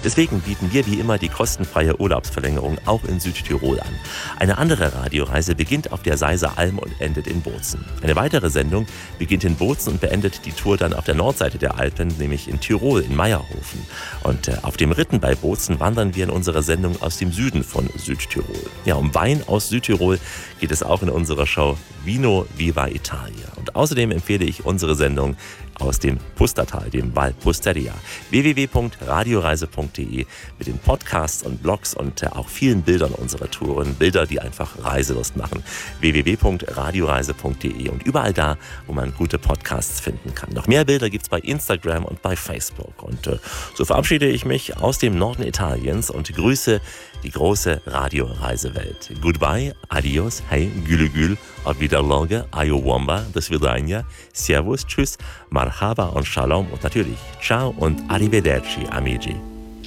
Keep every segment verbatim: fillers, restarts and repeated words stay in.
Deswegen bieten wir wie immer die kostenfreie Urlaubsverlängerung auch in Südtirol an. Eine andere Radioreise beginnt auf der Seiser Alm und endet in Bozen. Eine weitere Sendung beginnt in Bozen und beendet die Tour dann auf der Nordseite der Alpen, nämlich in Tirol, in Meierhofen. Und äh, auf dem Ritten bei Bozen wandern wir in unserer Sendung aus dem Süden von Südtirol. Ja, um Wein aus Südtirol geht es auch in unserer Show Vino Viva Italia. Und außerdem empfehle ich unsere Sendung aus dem Pustertal, dem Val Pusteria. w w w punkt radioreise punkt d e mit den Podcasts und Blogs und äh, auch vielen Bildern unserer Touren. Bilder, die einfach Reiselust machen. w w w punkt radioreise punkt d e und überall da, wo man gute Podcasts finden kann. Noch mehr Bilder gibt's bei Instagram und bei Facebook. Und äh, so verabschiede ich mich aus dem Norden Italiens und grüße die große Radioreisewelt. Goodbye, adios, hey, gülü gül, auf Wiederlage, ayowamba, do svidania, servus, tschüss, marhaba und shalom und natürlich ciao und arrivederci, amici.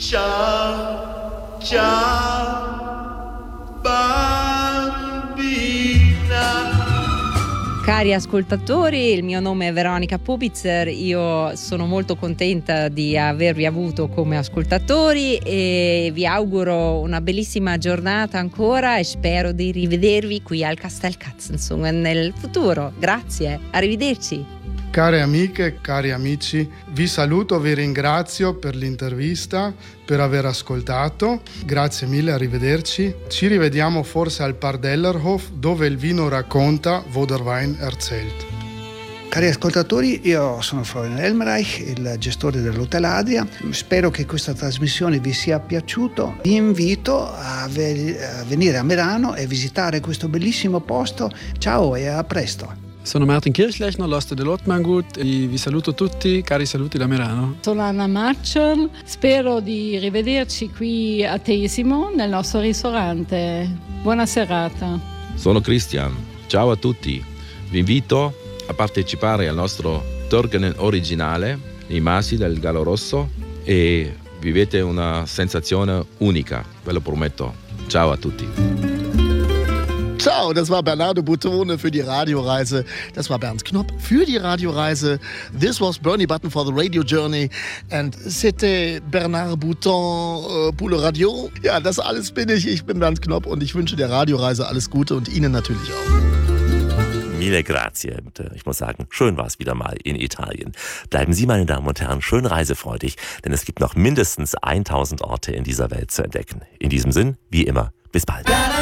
Ciao, ciao, bambina. Cari ascoltatori, il mio nome è Veronica Pubitzer, io sono molto contenta di avervi avuto come ascoltatori e vi auguro una bellissima giornata ancora e spero di rivedervi qui al Castel Katzenjunge nel futuro. Grazie, arrivederci. Care amiche, cari amici, vi saluto, vi ringrazio per l'intervista, per aver ascoltato. Grazie mille, arrivederci. Ci rivediamo forse al Pardellerhof, dove il vino racconta, wo der Wein erzählt. Cari ascoltatori, io sono Florian Elmreich, il gestore dell'Hotel Adria. Spero che questa trasmissione vi sia piaciuta. Vi invito a, ve- a venire a Merano e visitare questo bellissimo posto. Ciao e a presto. Sono Martin Kirchlechner, l'oste dell'Ottmangut e vi saluto tutti, cari saluti da Merano. Sono Anna Marchel, spero di rivederci qui a Tesimo nel nostro ristorante. Buona serata. Sono Christian, ciao a tutti. Vi invito a partecipare al nostro Torgenen originale, i Masi del Gallo Rosso, e vivete una sensazione unica, ve lo prometto. Ciao a tutti. Ciao, das war Bernardo Boutone für die Radioreise. Das war Bernd Knopp für die Radioreise. This was Bernie Button for the Radio Journey. And c'était Bernard Bouton euh, pour le Radio. Ja, das alles bin ich. Ich bin Bernd Knopp und ich wünsche der Radioreise alles Gute und Ihnen natürlich auch. Mille grazie. Und, äh, ich muss sagen, schön war es wieder mal in Italien. Bleiben Sie, meine Damen und Herren, schön reisefreudig, denn es gibt noch mindestens tausend Orte in dieser Welt zu entdecken. In diesem Sinn, wie immer, bis bald.